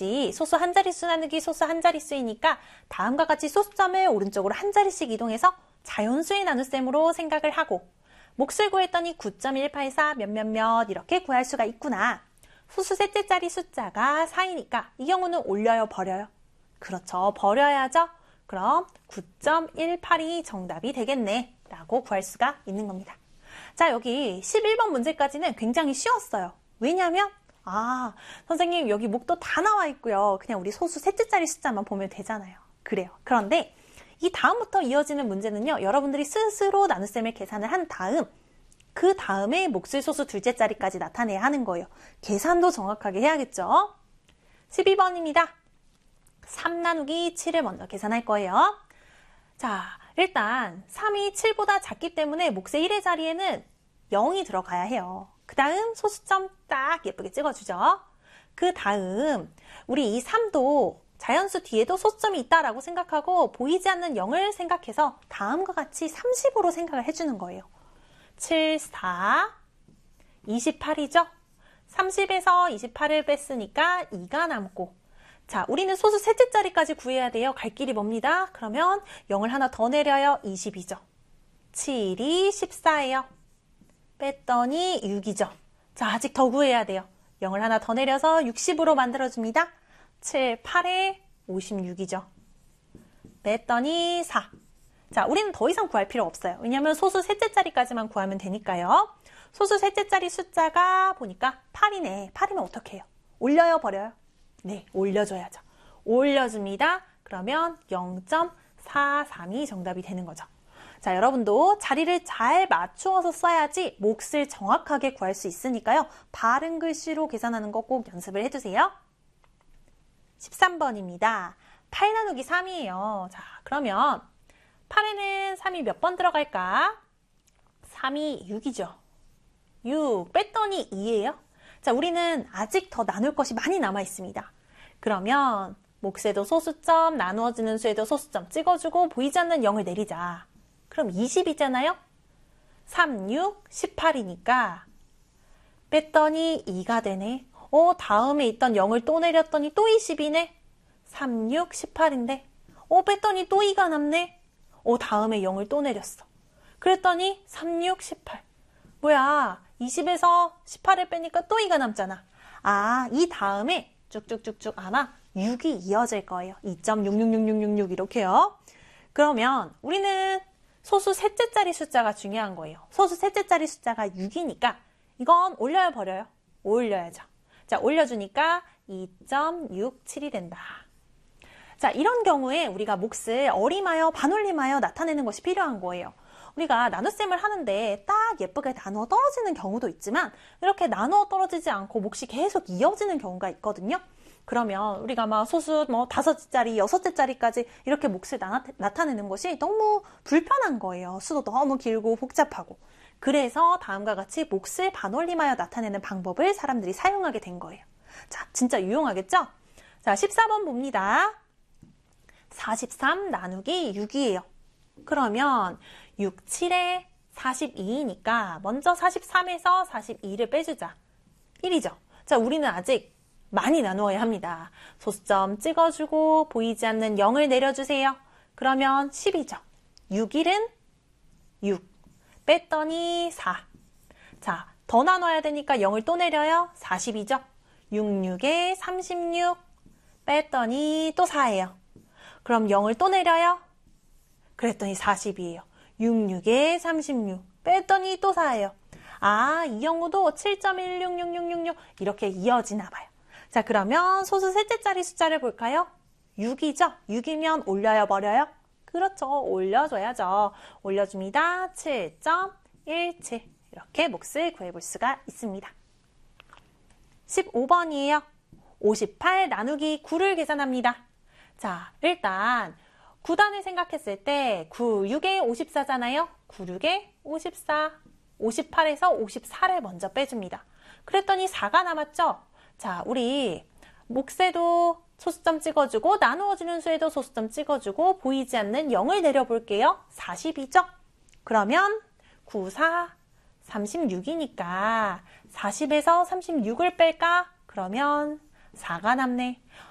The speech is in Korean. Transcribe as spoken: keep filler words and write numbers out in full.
같이 소수 한 자릿수 나누기 소수 한 자릿수이니까 다음과 같이 소수점을 오른쪽으로 한 자릿씩 이동해서 자연수의 나눗셈으로 생각을 하고 몫을 구했더니 구 점 일팔사 몇몇몇 이렇게 구할 수가 있구나. 소수 셋째 자리 숫자가 사이니까 이 경우는 올려요, 버려요? 그렇죠, 버려야죠. 그럼 구 점 일팔이 정답이 되겠네 라고 구할 수가 있는 겁니다. 자, 여기 십일 번 문제까지는 굉장히 쉬웠어요. 왜냐하면 아, 선생님 여기 목도 다 나와 있고요. 그냥 우리 소수 셋째 자리 숫자만 보면 되잖아요. 그래요. 그런데 이 다음부터 이어지는 문제는요. 여러분들이 스스로 나눗셈을 계산을 한 다음 그 다음에 몫을 소수 둘째 자리까지 나타내야 하는 거예요. 계산도 정확하게 해야겠죠. 십이 번입니다. 삼 나누기 칠을 먼저 계산할 거예요. 자, 일단 삼이 칠보다 작기 때문에 몫의 일의 자리에는 영이 들어가야 해요. 그 다음 소수점 딱 예쁘게 찍어주죠. 그 다음 우리 이 삼도 자연수 뒤에도 소수점이 있다라고 생각하고 보이지 않는 영을 생각해서 다음과 같이 삼십으로 생각을 해주는 거예요. 칠, 사, 이십팔이죠. 삼십에서 이십팔을 뺐으니까 이가 남고 자, 우리는 소수 셋째 자리까지 구해야 돼요. 갈 길이 멉니다. 그러면 영을 하나 더 내려요. 이십이죠. 칠이 십사예요. 뺐더니 육이죠. 자, 아직 더 구해야 돼요. 영을 하나 더 내려서 육십으로 만들어줍니다. 칠, 팔에 오십육이죠. 뺐더니 사. 자, 우리는 더 이상 구할 필요 없어요. 왜냐하면 소수 셋째 자리까지만 구하면 되니까요. 소수 셋째 자리 숫자가 보니까 팔이네. 팔이면 어떻게 해요? 올려요, 버려요? 네, 올려줘야죠. 올려줍니다. 그러면 영 점 사삼이 정답이 되는 거죠. 자, 여러분도 자리를 잘 맞추어서 써야지 몫을 정확하게 구할 수 있으니까요. 바른 글씨로 계산하는 거 꼭 연습을 해두세요. 십삼 번입니다. 팔 나누기 삼이에요. 자, 그러면 팔에는 삼이 몇 번 들어갈까? 삼이 육이죠. 육 뺐더니 이예요. 자, 우리는 아직 더 나눌 것이 많이 남아 있습니다. 그러면 몫에도 소수점, 나누어지는 수에도 소수점 찍어주고 보이지 않는 영을 내리자. 그럼 이십이잖아요? 삼, 육, 십팔이니까 뺐더니 이가 되네. 어, 다음에 있던 영을 또 내렸더니 또 이십이네. 삼, 육, 십팔인데 어, 뺐더니 또 이가 남네. 어, 다음에 영을 또 내렸어. 그랬더니 삼, 육, 십팔. 뭐야, 이십에서 십팔을 빼니까 또 이가 남잖아. 아, 이 다음에 쭉쭉쭉쭉 아마 육이 이어질 거예요. 이 점 육육육육육육 이렇게요. 그러면 우리는 소수 셋째 자리 숫자가 중요한 거예요. 소수 셋째 자리 숫자가 육이니까 이건 올려요, 버려요? 올려야죠. 자, 올려주니까 이 점 육칠이 된다. 자, 이런 경우에 우리가 몫을 어림하여 반올림하여 나타내는 것이 필요한 거예요. 우리가 나눗셈을 하는데 딱 예쁘게 나누어 떨어지는 경우도 있지만 이렇게 나누어 떨어지지 않고 몫이 계속 이어지는 경우가 있거든요. 그러면 우리가 막 소수 뭐 다섯째짜리, 여섯째짜리까지 이렇게 몫을 나, 나타내는 것이 너무 불편한 거예요. 수도 너무 길고 복잡하고. 그래서 다음과 같이 몫을 반올림하여 나타내는 방법을 사람들이 사용하게 된 거예요. 자, 진짜 유용하겠죠? 자, 십사 번 봅니다. 사십삼 나누기 육이에요. 그러면 육, 칠에 사십이이니까 먼저 사십삼에서 사십이를 빼주자. 일이죠. 자, 우리는 아직 많이 나누어야 합니다. 소수점 찍어주고 보이지 않는 영을 내려주세요. 그러면 십이죠. 육, 일은 육. 뺐더니 사. 자, 더 나눠야 되니까 영을 또 내려요. 사십이죠. 육, 육에 삼십육. 뺐더니 또 사예요. 그럼 영을 또 내려요. 그랬더니 사십이에요. 육, 육에 삼십육. 뺐더니 또 사예요. 아, 이 경우도 칠 점 일육육육육육 이렇게 이어지나 봐요. 자, 그러면 소수 셋째 자리 숫자를 볼까요? 육이죠? 육이면 올려요, 버려요? 그렇죠. 올려줘야죠. 올려줍니다. 칠 점 일칠. 이렇게 몫을 구해볼 수가 있습니다. 십오 번이에요. 오십팔 나누기 구를 계산합니다. 자, 일단 구 단을 생각했을 때 구, 육에 오십사잖아요. 구, 육에 오십사. 오십팔에서 오십사를 먼저 빼줍니다. 그랬더니 사가 남았죠? 자, 우리 몫에도 소수점 찍어주고 나누어주는 수에도 소수점 찍어주고 보이지 않는 영을 내려볼게요. 사십이죠? 그러면 구, 사, 삼십육이니까 사십에서 삼십육을 뺄까? 그러면 사가 남네.